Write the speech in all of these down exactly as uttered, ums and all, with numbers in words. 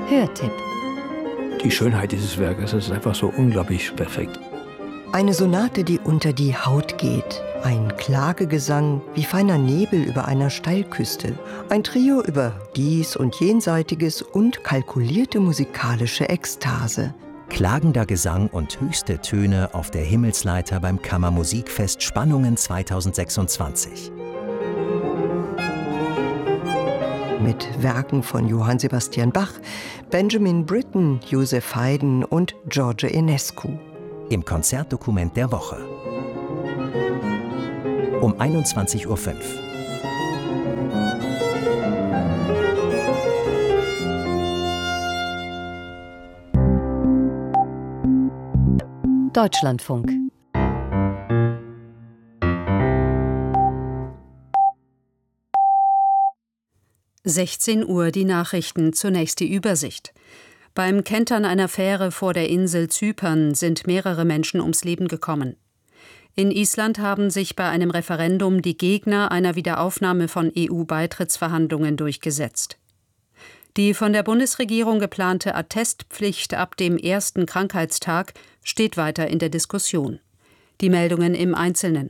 Hörtipp. Die Schönheit dieses Werkes ist einfach so unglaublich perfekt. Eine Sonate, die unter die Haut geht. Ein Klagegesang wie feiner Nebel über einer Steilküste. Ein Trio über Dies und Jenseitiges und kalkulierte musikalische Ekstase. Klagender Gesang und höchste Töne auf der Himmelsleiter beim Kammermusikfest Spannungen zweitausendsechsundzwanzig. Mit Werken von Johann Sebastian Bach, Benjamin Britten, Joseph Haydn und George Enescu. Im Konzertdokument der Woche. Um einundzwanzig Uhr fünf. Deutschlandfunk. sechzehn Uhr die Nachrichten, zunächst die Übersicht. Beim Kentern einer Fähre vor der Insel Zypern sind mehrere Menschen ums Leben gekommen. In Island haben sich bei einem Referendum die Gegner einer Wiederaufnahme von E U-Beitrittsverhandlungen durchgesetzt. Die von der Bundesregierung geplante Attestpflicht ab dem ersten Krankheitstag steht weiter in der Diskussion. Die Meldungen im Einzelnen.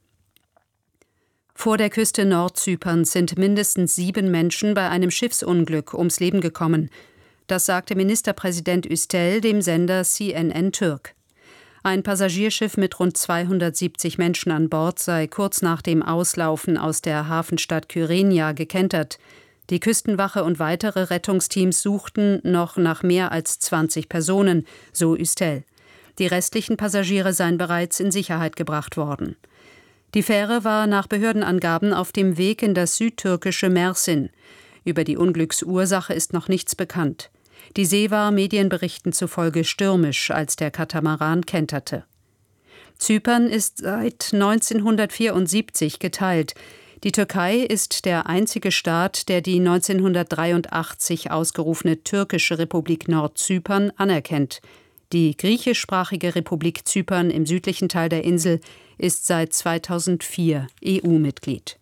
Vor der Küste Nordzyperns sind mindestens sieben Menschen bei einem Schiffsunglück ums Leben gekommen. Das sagte Ministerpräsident Üstel dem Sender C N N Türk. Ein Passagierschiff mit rund zweihundertsiebzig Menschen an Bord sei kurz nach dem Auslaufen aus der Hafenstadt Kyrenia gekentert. Die Küstenwache und weitere Rettungsteams suchten noch nach mehr als zwanzig Personen, so Üstel. Die restlichen Passagiere seien bereits in Sicherheit gebracht worden. Die Fähre war nach Behördenangaben auf dem Weg in das südtürkische Mersin. Über die Unglücksursache ist noch nichts bekannt. Die See war Medienberichten zufolge stürmisch, als der Katamaran kenterte. Zypern ist seit neunzehnhundertvierundsiebzig geteilt. Die Türkei ist der einzige Staat, der die neunzehnhundertdreiundachtzig ausgerufene türkische Republik Nordzypern anerkennt. Die griechischsprachige Republik Zypern im südlichen Teil der Insel ist seit zweitausendvier E U-Mitglied.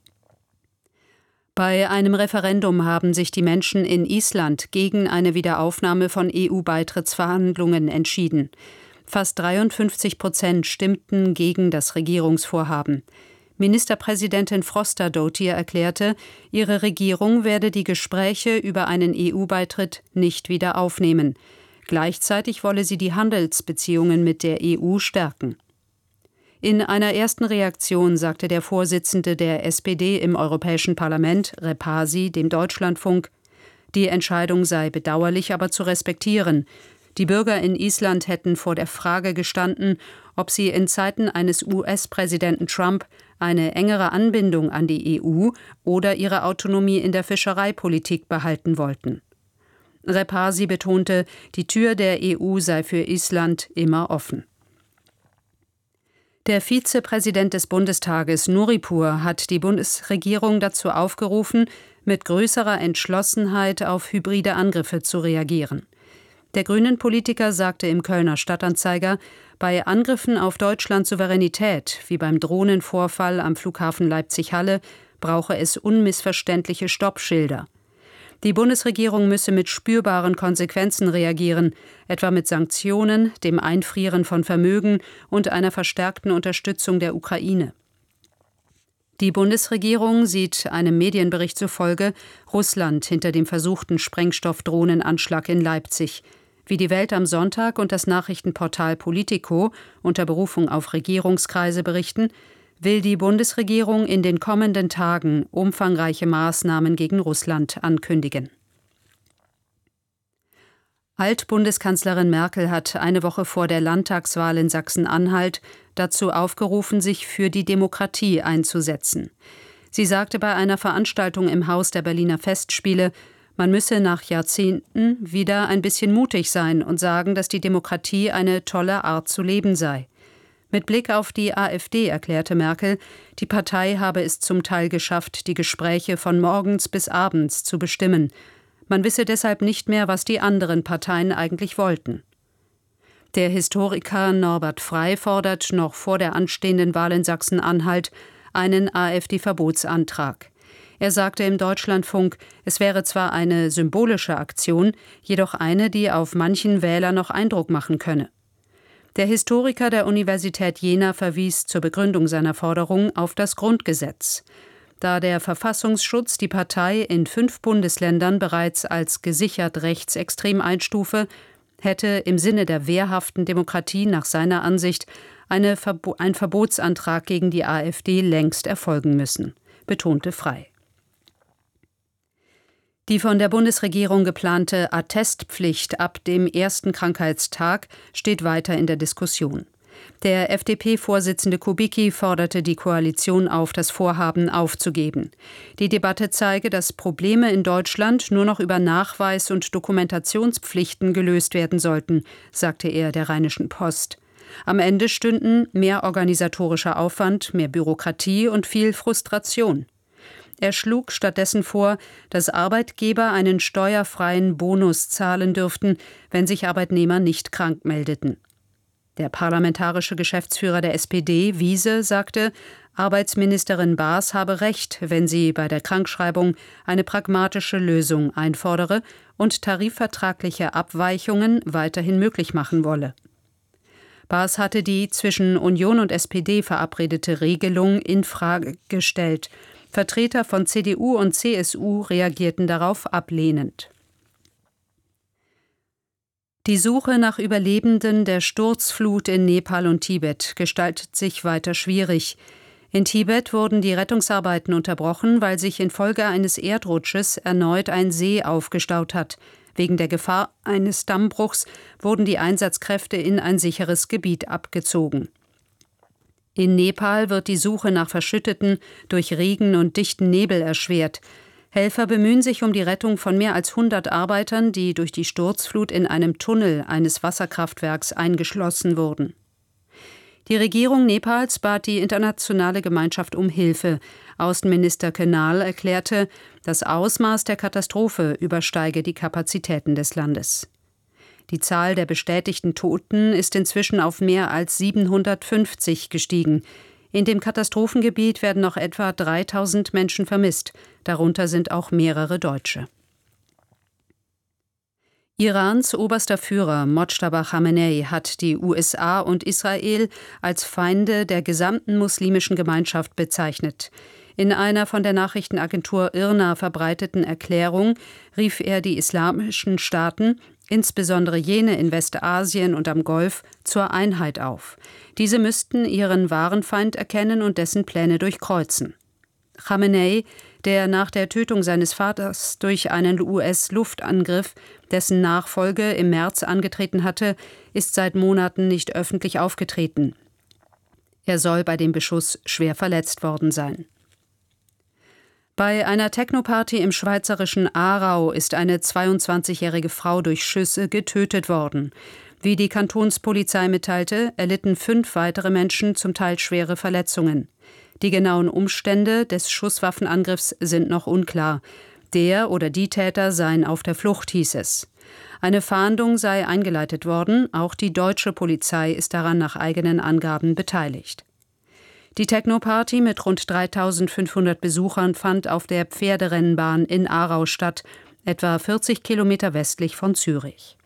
Bei einem Referendum haben sich die Menschen in Island gegen eine Wiederaufnahme von E U-Beitrittsverhandlungen entschieden. Fast dreiundfünfzig Prozent stimmten gegen das Regierungsvorhaben. Ministerpräsidentin Frostadóttir erklärte, ihre Regierung werde die Gespräche über einen E U-Beitritt nicht wieder aufnehmen. Gleichzeitig wolle sie die Handelsbeziehungen mit der E U stärken. In einer ersten Reaktion sagte der Vorsitzende der S P D im Europäischen Parlament, Repasi, dem Deutschlandfunk, die Entscheidung sei bedauerlich, aber zu respektieren. Die Bürger in Island hätten vor der Frage gestanden, ob sie in Zeiten eines U S-Präsidenten Trump eine engere Anbindung an die E U oder ihre Autonomie in der Fischereipolitik behalten wollten. Repasi betonte, die Tür der E U sei für Island immer offen. Der Vizepräsident des Bundestages, Nuripur, hat die Bundesregierung dazu aufgerufen, mit größerer Entschlossenheit auf hybride Angriffe zu reagieren. Der Grünen-Politiker sagte im Kölner Stadtanzeiger, bei Angriffen auf Deutschlands Souveränität, wie beim Drohnenvorfall am Flughafen Leipzig-Halle, brauche es unmissverständliche Stoppschilder. Die Bundesregierung müsse mit spürbaren Konsequenzen reagieren, etwa mit Sanktionen, dem Einfrieren von Vermögen und einer verstärkten Unterstützung der Ukraine. Die Bundesregierung sieht einem Medienbericht zufolge Russland hinter dem versuchten Sprengstoffdrohnenanschlag in Leipzig. Wie die Welt am Sonntag und das Nachrichtenportal Politico unter Berufung auf Regierungskreise berichten, will die Bundesregierung in den kommenden Tagen umfangreiche Maßnahmen gegen Russland ankündigen. Altbundeskanzlerin Merkel hat eine Woche vor der Landtagswahl in Sachsen-Anhalt dazu aufgerufen, sich für die Demokratie einzusetzen. Sie sagte bei einer Veranstaltung im Haus der Berliner Festspiele, man müsse nach Jahrzehnten wieder ein bisschen mutig sein und sagen, dass die Demokratie eine tolle Art zu leben sei. Mit Blick auf die AfD erklärte Merkel, die Partei habe es zum Teil geschafft, die Gespräche von morgens bis abends zu bestimmen. Man wisse deshalb nicht mehr, was die anderen Parteien eigentlich wollten. Der Historiker Norbert Frey fordert noch vor der anstehenden Wahl in Sachsen-Anhalt einen AfD-Verbotsantrag. Er sagte im Deutschlandfunk, es wäre zwar eine symbolische Aktion, jedoch eine, die auf manchen Wähler noch Eindruck machen könne. Der Historiker der Universität Jena verwies zur Begründung seiner Forderung auf das Grundgesetz. Da der Verfassungsschutz die Partei in fünf Bundesländern bereits als gesichert rechtsextrem einstufe, hätte im Sinne der wehrhaften Demokratie nach seiner Ansicht eine Verbo- ein Verbotsantrag gegen die AfD längst erfolgen müssen, betonte Frey. Die von der Bundesregierung geplante Attestpflicht ab dem ersten Krankheitstag steht weiter in der Diskussion. Der F D P-Vorsitzende Kubicki forderte die Koalition auf, das Vorhaben aufzugeben. Die Debatte zeige, dass Probleme in Deutschland nur noch über Nachweis- und Dokumentationspflichten gelöst werden sollten, sagte er der Rheinischen Post. Am Ende stünden mehr organisatorischer Aufwand, mehr Bürokratie und viel Frustration. Er schlug stattdessen vor, dass Arbeitgeber einen steuerfreien Bonus zahlen dürften, wenn sich Arbeitnehmer nicht krank meldeten. Der parlamentarische Geschäftsführer der S P D, Wiese, sagte, Arbeitsministerin Baas habe recht, wenn sie bei der Krankschreibung eine pragmatische Lösung einfordere und tarifvertragliche Abweichungen weiterhin möglich machen wolle. Baas hatte die zwischen Union und S P D verabredete Regelung in Frage gestellt. Vertreter von C D U und C S U reagierten darauf ablehnend. Die Suche nach Überlebenden der Sturzflut in Nepal und Tibet gestaltet sich weiter schwierig. In Tibet wurden die Rettungsarbeiten unterbrochen, weil sich infolge eines Erdrutsches erneut ein See aufgestaut hat. Wegen der Gefahr eines Dammbruchs wurden die Einsatzkräfte in ein sicheres Gebiet abgezogen. In Nepal wird die Suche nach Verschütteten durch Regen und dichten Nebel erschwert. Helfer bemühen sich um die Rettung von mehr als hundert Arbeitern, die durch die Sturzflut in einem Tunnel eines Wasserkraftwerks eingeschlossen wurden. Die Regierung Nepals bat die internationale Gemeinschaft um Hilfe. Außenminister Kenal erklärte, das Ausmaß der Katastrophe übersteige die Kapazitäten des Landes. Die Zahl der bestätigten Toten ist inzwischen auf mehr als siebenhundertfünfzig gestiegen. In dem Katastrophengebiet werden noch etwa dreitausend Menschen vermisst. Darunter sind auch mehrere Deutsche. Irans oberster Führer Mojtaba Khamenei hat die U S A und Israel als Feinde der gesamten muslimischen Gemeinschaft bezeichnet. In einer von der Nachrichtenagentur I R N A verbreiteten Erklärung rief er die islamischen Staaten, insbesondere jene in Westasien und am Golf, zur Einheit auf. Diese müssten ihren wahren Feind erkennen und dessen Pläne durchkreuzen. Khamenei, der nach der Tötung seines Vaters durch einen U S-Luftangriff dessen Nachfolge im März angetreten hatte, ist seit Monaten nicht öffentlich aufgetreten. Er soll bei dem Beschuss schwer verletzt worden sein. Bei einer Technoparty im schweizerischen Aarau ist eine zweiundzwanzigjährige Frau durch Schüsse getötet worden. Wie die Kantonspolizei mitteilte, erlitten fünf weitere Menschen zum Teil schwere Verletzungen. Die genauen Umstände des Schusswaffenangriffs sind noch unklar. Der oder die Täter seien auf der Flucht, hieß es. Eine Fahndung sei eingeleitet worden, auch die deutsche Polizei ist daran nach eigenen Angaben beteiligt. Die Technoparty mit rund dreitausendfünfhundert Besuchern fand auf der Pferderennbahn in Aarau statt, etwa vierzig Kilometer westlich von Zürich.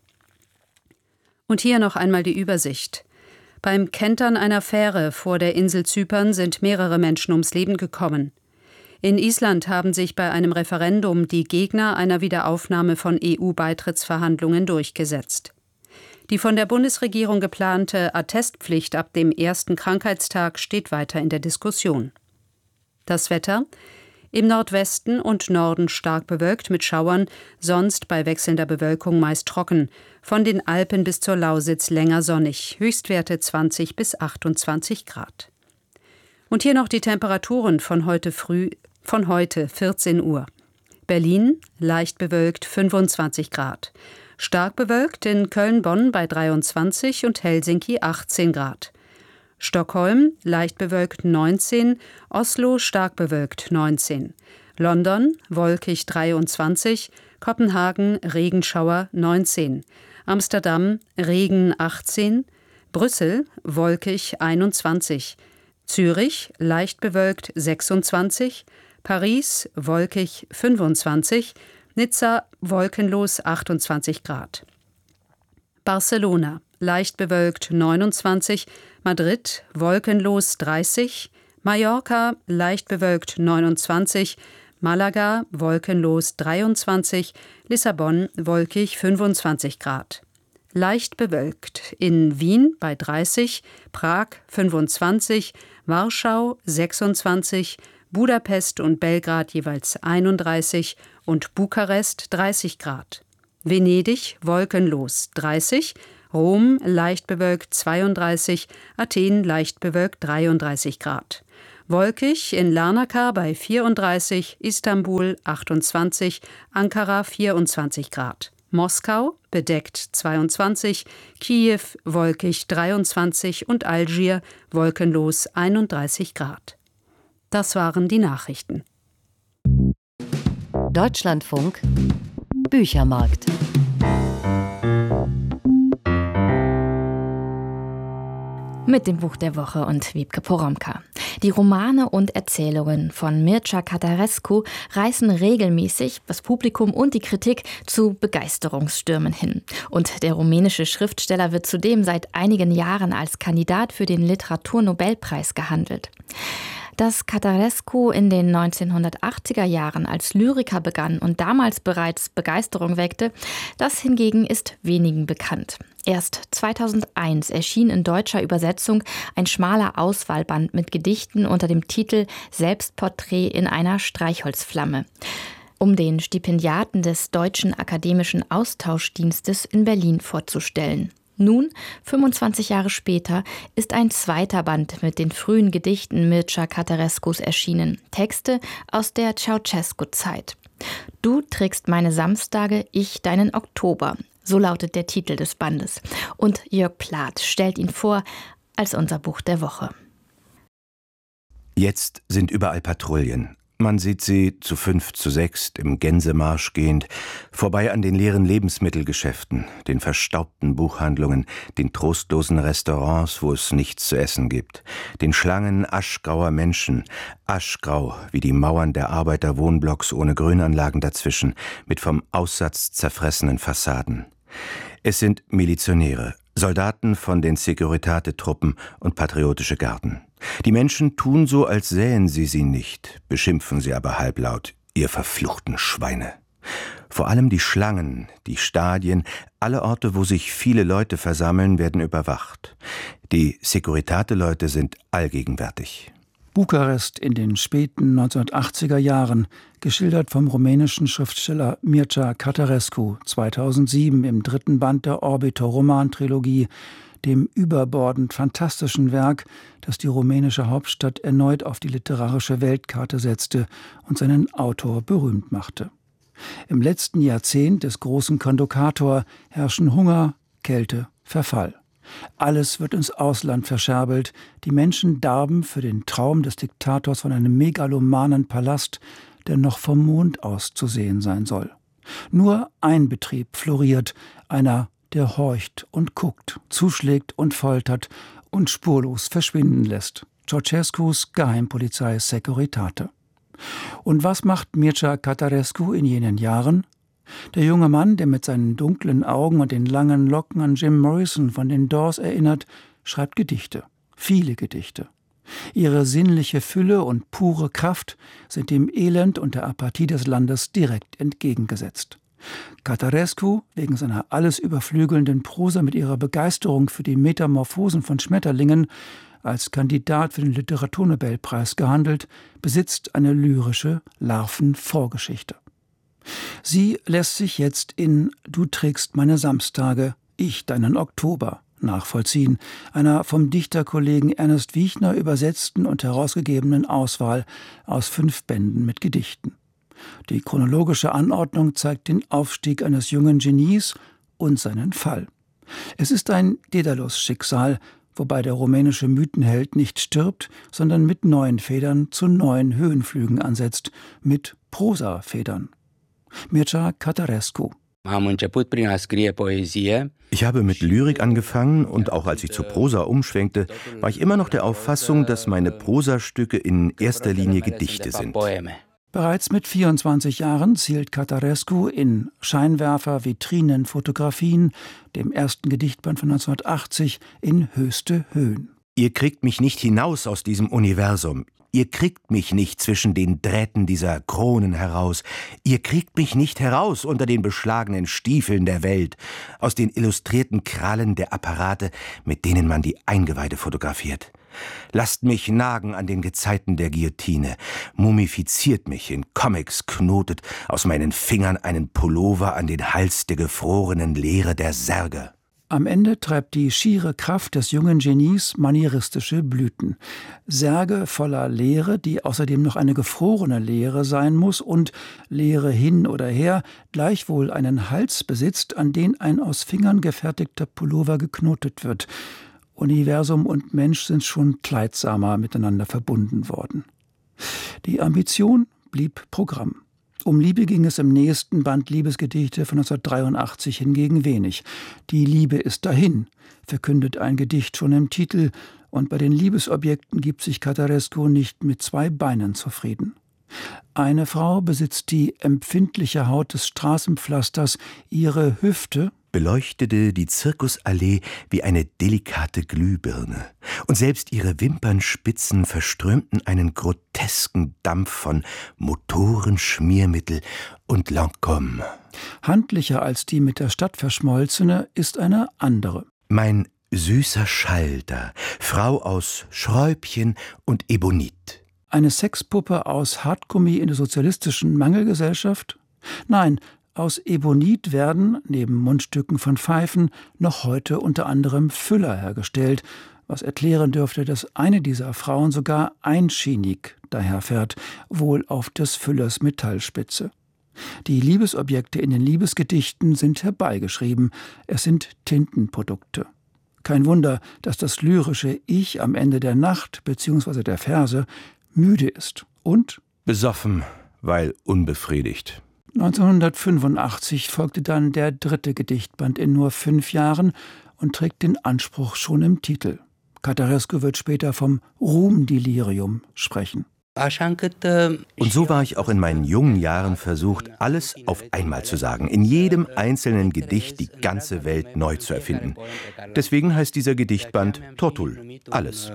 Und hier noch einmal die Übersicht. Beim Kentern einer Fähre vor der Insel Zypern sind mehrere Menschen ums Leben gekommen. In Island haben sich bei einem Referendum die Gegner einer Wiederaufnahme von E U-Beitrittsverhandlungen durchgesetzt. Die von der Bundesregierung geplante Attestpflicht ab dem ersten Krankheitstag steht weiter in der Diskussion. Das Wetter: Im Nordwesten und Norden stark bewölkt mit Schauern, sonst bei wechselnder Bewölkung meist trocken. Von den Alpen bis zur Lausitz länger sonnig, Höchstwerte zwanzig bis achtundzwanzig Grad. Und hier noch die Temperaturen von heute früh, von heute vierzehn Uhr. Berlin leicht bewölkt fünfundzwanzig Grad. Stark bewölkt in Köln-Bonn bei dreiundzwanzig und Helsinki achtzehn Grad. Stockholm leicht bewölkt neunzehn, Oslo stark bewölkt neunzehn. London wolkig dreiundzwanzig, Kopenhagen Regenschauer neunzehn. Amsterdam Regen achtzehn, Brüssel wolkig einundzwanzig. Zürich leicht bewölkt sechsundzwanzig, Paris wolkig fünfundzwanzig, Nizza wolkenlos achtundzwanzig Grad. Barcelona leicht bewölkt neunundzwanzig, Madrid wolkenlos dreißig, Mallorca leicht bewölkt neunundzwanzig, Malaga wolkenlos dreiundzwanzig, Lissabon wolkig fünfundzwanzig Grad. Leicht bewölkt in Wien bei dreißig, Prag fünfundzwanzig, Warschau sechsundzwanzig, Budapest und Belgrad jeweils einunddreißig und Bukarest dreißig Grad. Venedig wolkenlos dreißig, Rom leicht bewölkt zweiunddreißig, Athen leicht bewölkt dreiunddreißig Grad. Wolkig in Larnaca bei vierunddreißig, Istanbul achtundzwanzig, Ankara vierundzwanzig Grad. Moskau bedeckt zweiundzwanzig, Kiew wolkig dreiundzwanzig und Algier wolkenlos einunddreißig Grad. Das waren die Nachrichten. Deutschlandfunk Büchermarkt. Mit dem Buch der Woche und Wiebke Poromka. Die Romane und Erzählungen von Mircea Cătărescu reißen regelmäßig das Publikum und die Kritik zu Begeisterungsstürmen hin. Und der rumänische Schriftsteller wird zudem seit einigen Jahren als Kandidat für den Literaturnobelpreis gehandelt. Dass Cătărescu in den neunzehnhundertachtziger Jahren als Lyriker begann und damals bereits Begeisterung weckte, das hingegen ist wenigen bekannt. Erst zweitausendeins erschien in deutscher Übersetzung ein schmaler Auswahlband mit Gedichten unter dem Titel »Selbstporträt in einer Streichholzflamme«, um den Stipendiaten des Deutschen Akademischen Austauschdienstes in Berlin vorzustellen. Nun, fünfundzwanzig Jahre später, ist ein zweiter Band mit den frühen Gedichten Mircea Cătărescus erschienen. Texte aus der Ceausescu-Zeit. »Du trägst meine Samstage, ich deinen Oktober«, so lautet der Titel des Bandes. Und Jörg Plath stellt ihn vor als unser Buch der Woche. Jetzt sind überall Patrouillen. Man sieht sie zu fünf, zu sechs im Gänsemarsch gehend, vorbei an den leeren Lebensmittelgeschäften, den verstaubten Buchhandlungen, den trostlosen Restaurants, wo es nichts zu essen gibt, den Schlangen aschgrauer Menschen, aschgrau wie die Mauern der Arbeiterwohnblocks ohne Grünanlagen dazwischen, mit vom Aussatz zerfressenen Fassaden. Es sind Milizionäre, Soldaten von den Securitate-Truppen und patriotische Garden. Die Menschen tun so, als sähen sie sie nicht, beschimpfen sie aber halblaut, ihr verfluchten Schweine. Vor allem die Schlangen, die Stadien, alle Orte, wo sich viele Leute versammeln, werden überwacht. Die Securitate-Leute sind allgegenwärtig. Bukarest in den späten neunzehnhundertachtziger Jahren, geschildert vom rumänischen Schriftsteller Mircea Cătărescu, zweitausendsieben im dritten Band der Orbito-Roman-Trilogie, dem überbordend fantastischen Werk, das die rumänische Hauptstadt erneut auf die literarische Weltkarte setzte und seinen Autor berühmt machte. Im letzten Jahrzehnt des großen Kondukator herrschen Hunger, Kälte, Verfall. Alles wird ins Ausland verscherbelt, die Menschen darben für den Traum des Diktators von einem megalomanen Palast, der noch vom Mond aus zu sehen sein soll. Nur ein Betrieb floriert, einer, der horcht und guckt, zuschlägt und foltert und spurlos verschwinden lässt. Ceausescus Geheimpolizei Securitate. Und was macht Mircea Cătărescu in jenen Jahren? Der junge Mann, der mit seinen dunklen Augen und den langen Locken an Jim Morrison von den Doors erinnert, schreibt Gedichte, viele Gedichte. Ihre sinnliche Fülle und pure Kraft sind dem Elend und der Apathie des Landes direkt entgegengesetzt. Cătărescu, wegen seiner alles überflügelnden Prosa mit ihrer Begeisterung für die Metamorphosen von Schmetterlingen, als Kandidat für den Literaturnobelpreis gehandelt, besitzt eine lyrische Larvenvorgeschichte. Sie lässt sich jetzt in »Du trägst meine Samstage, ich deinen Oktober« nachvollziehen, einer vom Dichterkollegen Ernest Wiechner übersetzten und herausgegebenen Auswahl aus fünf Bänden mit Gedichten. Die chronologische Anordnung zeigt den Aufstieg eines jungen Genies und seinen Fall. Es ist ein Daedalus-Schicksal, wobei der rumänische Mythenheld nicht stirbt, sondern mit neuen Federn zu neuen Höhenflügen ansetzt, mit Prosafedern. Mircea Cătărescu. Ich habe mit Lyrik angefangen und auch als ich zur Prosa umschwenkte, war ich immer noch der Auffassung, dass meine Prosastücke in erster Linie Gedichte sind. Bereits mit vierundzwanzig Jahren zielt Catarescu in Scheinwerfer, Vitrinen, Fotografien, dem ersten Gedichtband von neunzehnhundertachtzig, in höchste Höhen. Ihr kriegt mich nicht hinaus aus diesem Universum. Ihr kriegt mich nicht zwischen den Drähten dieser Kronen heraus. Ihr kriegt mich nicht heraus unter den beschlagenen Stiefeln der Welt, aus den illustrierten Krallen der Apparate, mit denen man die Eingeweide fotografiert. Lasst mich nagen an den Gezeiten der Guillotine, mumifiziert mich in Comics, knotet aus meinen Fingern einen Pullover an den Hals der gefrorenen Leere der Särge. Am Ende treibt die schiere Kraft des jungen Genies manieristische Blüten. Särge voller Leere, die außerdem noch eine gefrorene Leere sein muss und, Leere hin oder her, gleichwohl einen Hals besitzt, an den ein aus Fingern gefertigter Pullover geknotet wird. Universum und Mensch sind schon kleidsamer miteinander verbunden worden. Die Ambition blieb Programm. Um Liebe ging es im nächsten Band Liebesgedichte von neunzehnhundertdreiundachtzig hingegen wenig. Die Liebe ist dahin, verkündet ein Gedicht schon im Titel, und bei den Liebesobjekten gibt sich Catarescu nicht mit zwei Beinen zufrieden. Eine Frau besitzt die empfindliche Haut des Straßenpflasters, ihre Hüfte beleuchtete die Zirkusallee wie eine delikate Glühbirne, und selbst ihre Wimpernspitzen verströmten einen grotesken Dampf von Motoren, Schmiermittel und Lancôme. Handlicher als die mit der Stadt verschmolzene ist eine andere. Mein süßer Schalter, Frau aus Schräubchen und Ebonit. Eine Sexpuppe aus Hartgummi in der sozialistischen Mangelgesellschaft? Nein, aus Ebonit werden, neben Mundstücken von Pfeifen, noch heute unter anderem Füller hergestellt, was erklären dürfte, dass eine dieser Frauen sogar einschienig daherfährt, wohl auf des Füllers Metallspitze. Die Liebesobjekte in den Liebesgedichten sind herbeigeschrieben, es sind Tintenprodukte. Kein Wunder, dass das lyrische Ich am Ende der Nacht bzw. der Verse müde ist und besoffen, weil unbefriedigt. neunzehnhundertfünfundachtzig folgte dann der dritte Gedichtband in nur fünf Jahren und trägt den Anspruch schon im Titel. Catarescu wird später vom Ruhmdelirium sprechen. Und so war ich auch in meinen jungen Jahren versucht, alles auf einmal zu sagen, in jedem einzelnen Gedicht die ganze Welt neu zu erfinden. Deswegen heißt dieser Gedichtband Totul, alles.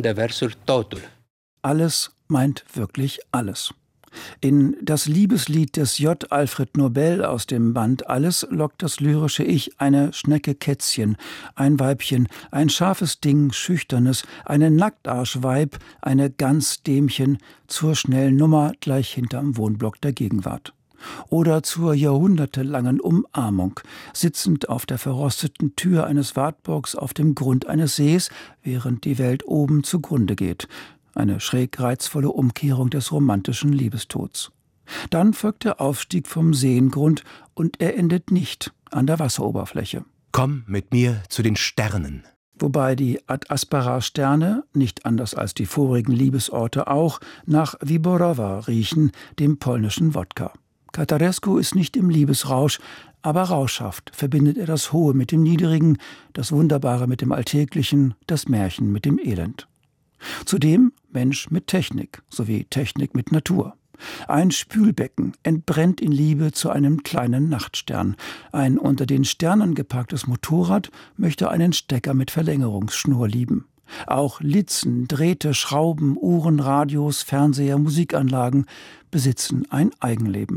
Alles meint wirklich alles. In das Liebeslied des J. Alfred Nobel aus dem Band Alles lockt das lyrische Ich eine Schnecke Kätzchen, ein Weibchen, ein scharfes Ding, Schüchternes, eine Nacktarschweib, eine Gansdämchen zur schnellen Nummer gleich hinterm Wohnblock der Gegenwart. Oder zur jahrhundertelangen Umarmung, sitzend auf der verrosteten Tür eines Wartburgs auf dem Grund eines Sees, während die Welt oben zugrunde geht. Eine schräg reizvolle Umkehrung des romantischen Liebestods. Dann folgt der Aufstieg vom Seengrund und er endet nicht an der Wasseroberfläche. Komm mit mir zu den Sternen. Wobei die Ad Aspera Sterne, nicht anders als die vorigen Liebesorte auch, nach Wyborowa riechen, dem polnischen Wodka. Catarescu ist nicht im Liebesrausch, aber rauschhaft verbindet er das Hohe mit dem Niedrigen, das Wunderbare mit dem Alltäglichen, das Märchen mit dem Elend. Zudem Mensch mit Technik sowie Technik mit Natur. Ein Spülbecken entbrennt in Liebe zu einem kleinen Nachtstern. Ein unter den Sternen geparktes Motorrad möchte einen Stecker mit Verlängerungsschnur lieben. Auch Litzen, Drähte, Schrauben, Uhren, Radios, Fernseher, Musikanlagen besitzen ein Eigenleben.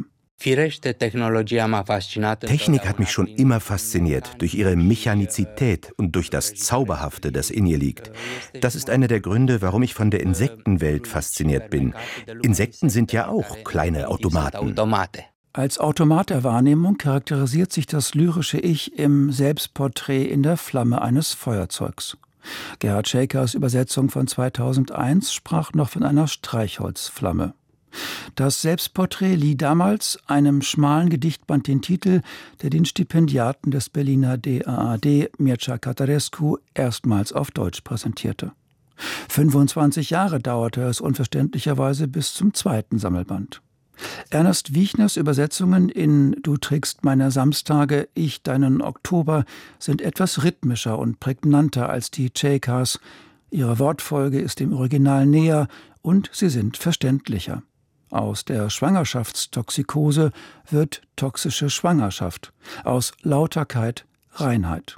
Technik hat mich schon immer fasziniert, durch ihre Mechanizität und durch das Zauberhafte, das in ihr liegt. Das ist einer der Gründe, warum ich von der Insektenwelt fasziniert bin. Insekten sind ja auch kleine Automaten. Als Automat der Wahrnehmung charakterisiert sich das lyrische Ich im Selbstporträt in der Flamme eines Feuerzeugs. Gerhard Schäkers Übersetzung von zweitausendeins sprach noch von einer Streichholzflamme. Das Selbstporträt lieh damals einem schmalen Gedichtband den Titel, der den Stipendiaten des Berliner D A A D, Mircea Catarescu, erstmals auf Deutsch präsentierte. fünfundzwanzig Jahre dauerte es unverständlicherweise bis zum zweiten Sammelband. Ernest Wiechners Übersetzungen in »Du trägst meine Samstage, ich deinen Oktober« sind etwas rhythmischer und prägnanter als die Schäkers. Ihre Wortfolge ist dem Original näher und sie sind verständlicher. Aus der Schwangerschaftstoxikose wird toxische Schwangerschaft, aus Lauterkeit Reinheit.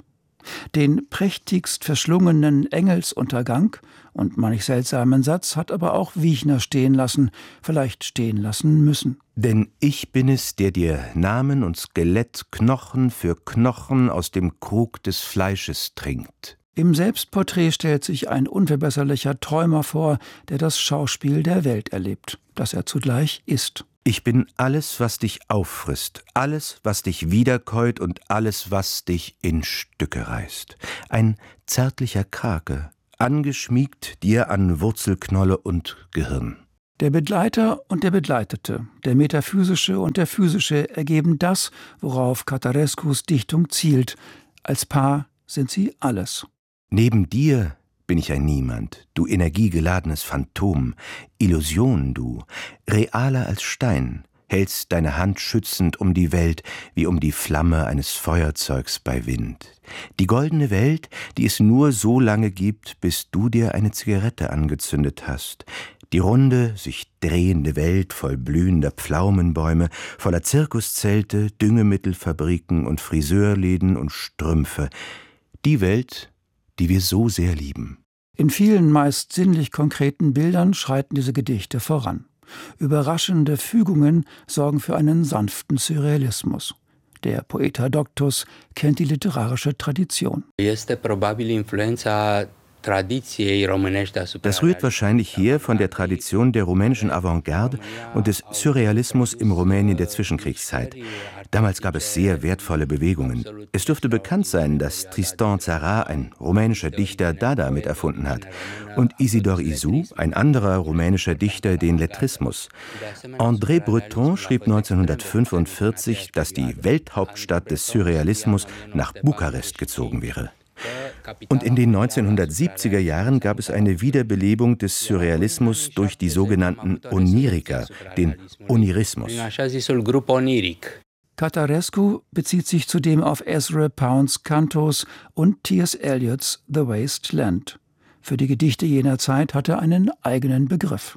Den prächtigst verschlungenen Engelsuntergang und manch seltsamen Satz hat aber auch Wiechner stehen lassen, vielleicht stehen lassen müssen. Denn ich bin es, der dir Namen und Skelett Knochen für Knochen aus dem Krug des Fleisches trinkt. Im Selbstporträt stellt sich ein unverbesserlicher Träumer vor, der das Schauspiel der Welt erlebt, das er zugleich ist. Ich bin alles, was dich auffrisst, alles, was dich wiederkäut und alles, was dich in Stücke reißt. Ein zärtlicher Krake, angeschmiegt dir an Wurzelknolle und Gehirn. Der Begleiter und der Begleitete, der Metaphysische und der Physische ergeben das, worauf Catarescus Dichtung zielt. Als Paar sind sie alles. Neben dir bin ich ein Niemand, du energiegeladenes Phantom, Illusion du, realer als Stein, hältst deine Hand schützend um die Welt, wie um die Flamme eines Feuerzeugs bei Wind. Die goldene Welt, die es nur so lange gibt, bis du dir eine Zigarette angezündet hast. Die runde, sich drehende Welt voll blühender Pflaumenbäume, voller Zirkuszelte, Düngemittelfabriken und Friseurläden und Strümpfe. Die Welt, die wir so sehr lieben. In vielen meist sinnlich konkreten Bildern schreiten diese Gedichte voran. Überraschende Fügungen sorgen für einen sanften Surrealismus. Der Poeta Doctus kennt die literarische Tradition. Este probabil influența tradiției românești asupra. Das rührt wahrscheinlich her von der Tradition der rumänischen Avantgarde und des Surrealismus im Rumänien der Zwischenkriegszeit. Damals gab es sehr wertvolle Bewegungen. Es dürfte bekannt sein, dass Tristan Tzara, ein rumänischer Dichter, Dada mit erfunden hat und Isidore Isou, ein anderer rumänischer Dichter, den Lettrismus. André Breton schrieb neunzehnhundertfünfundvierzig, dass die Welthauptstadt des Surrealismus nach Bukarest gezogen wäre. Und in den neunzehnhundertsiebziger Jahren gab es eine Wiederbelebung des Surrealismus durch die sogenannten Oniriker, den Onirismus. Catarescu bezieht sich zudem auf Ezra Pounds Cantos und T S Eliots The Waste Land. Für die Gedichte jener Zeit hatte er einen eigenen Begriff.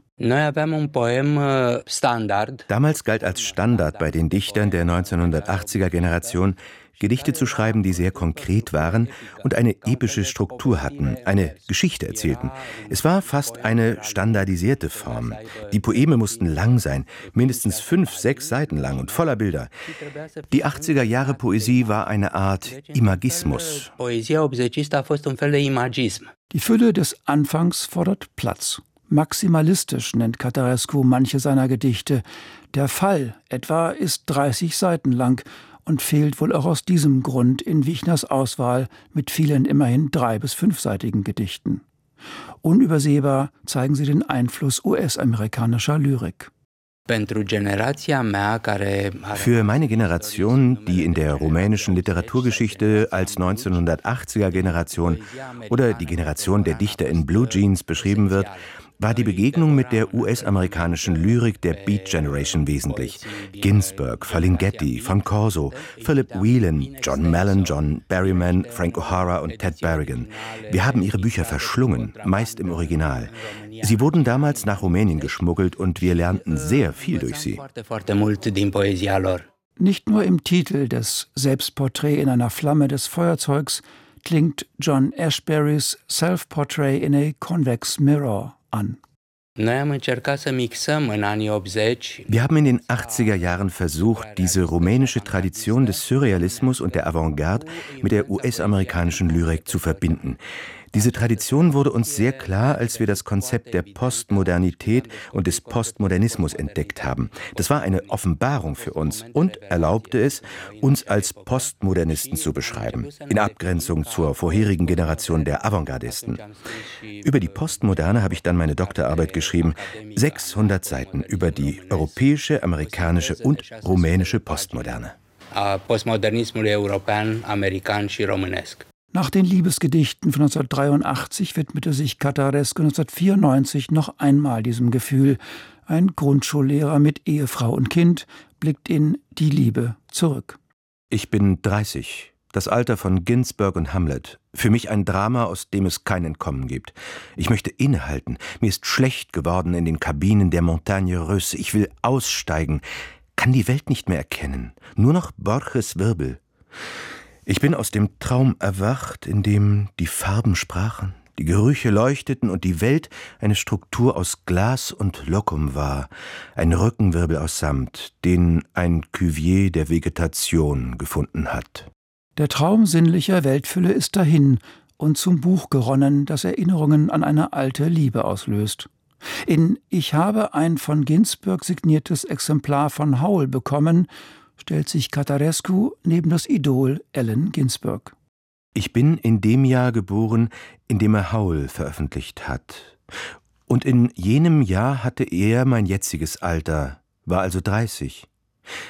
Damals galt als Standard bei den Dichtern der neunzehnhundertachtziger Generation, Gedichte zu schreiben, die sehr konkret waren und eine epische Struktur hatten, eine Geschichte erzählten. Es war fast eine standardisierte Form. Die Poeme mussten lang sein, mindestens fünf, sechs Seiten lang und voller Bilder. Die achtziger Jahre Poesie war eine Art Imagismus. Die Fülle des Anfangs fordert Platz. Maximalistisch nennt Catarescu manche seiner Gedichte. Der Fall etwa ist dreißig Seiten lang und fehlt wohl auch aus diesem Grund in Wiechners Auswahl mit vielen immerhin drei- bis fünfseitigen Gedichten. Unübersehbar zeigen sie den Einfluss U S-amerikanischer Lyrik. Für meine Generation, die in der rumänischen Literaturgeschichte als neunzehnhundertachtziger Generation oder die Generation der Dichter in Blue Jeans beschrieben wird, war die Begegnung mit der U S-amerikanischen Lyrik der Beat Generation wesentlich. Ginsberg, Ferlinghetti, von Corso, Philip Whelan, John Mallon, John Berryman, Frank O'Hara und Ted Berrigan. Wir haben ihre Bücher verschlungen, meist im Original. Sie wurden damals nach Rumänien geschmuggelt und wir lernten sehr viel durch sie. Nicht nur im Titel des Selbstporträt in einer Flamme des Feuerzeugs klingt John Ashberys Self-Portrait in a Convex Mirror an. Wir haben in den achtziger Jahren versucht, diese rumänische Tradition des Surrealismus und der Avantgarde mit der U S-amerikanischen Lyrik zu verbinden. Diese Tradition wurde uns sehr klar, als wir das Konzept der Postmodernität und des Postmodernismus entdeckt haben. Das war eine Offenbarung für uns und erlaubte es, uns als Postmodernisten zu beschreiben, in Abgrenzung zur vorherigen Generation der Avantgardisten. Über die Postmoderne habe ich dann meine Doktorarbeit geschrieben, sechshundert Seiten über die europäische, amerikanische und rumänische Postmoderne. Postmodernismul european, american și românesc. Nach den Liebesgedichten von neunzehnhundertdreiundachtzig widmete sich Catarescu neunzehnhundertvierundneunzig noch einmal diesem Gefühl. Ein Grundschullehrer mit Ehefrau und Kind blickt in Die Liebe zurück. Ich bin dreißig. Das Alter von Ginsberg und Hamlet. Für mich ein Drama, aus dem es kein Entkommen gibt. Ich möchte innehalten. Mir ist schlecht geworden in den Kabinen der Montagne Russe. Ich will aussteigen. Kann die Welt nicht mehr erkennen. Nur noch Borges Wirbel. Ich bin aus dem Traum erwacht, in dem die Farben sprachen, die Gerüche leuchteten und die Welt eine Struktur aus Glas und Lokum war, ein Rückenwirbel aus Samt, den ein Cuvier der Vegetation gefunden hat. Der Traum sinnlicher Weltfülle ist dahin und zum Buch geronnen, das Erinnerungen an eine alte Liebe auslöst. In »Ich habe ein von Ginsberg signiertes Exemplar von Howell bekommen« stellt sich Catarescu neben das Idol Allen Ginsberg. Ich bin in dem Jahr geboren, in dem er Howell veröffentlicht hat. Und in jenem Jahr hatte er mein jetziges Alter, war also dreißig.